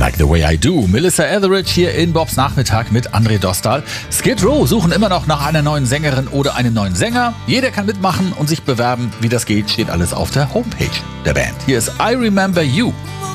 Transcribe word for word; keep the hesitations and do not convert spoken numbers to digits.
Like the Way I Do. Melissa Etheridge hier in Bobs Nachmittag mit André Dostal. Skid Row suchen immer noch nach einer neuen Sängerin oder einem neuen Sänger. Jeder kann mitmachen und sich bewerben. Wie das geht, steht alles auf der Homepage der Band. Hier ist I Remember You.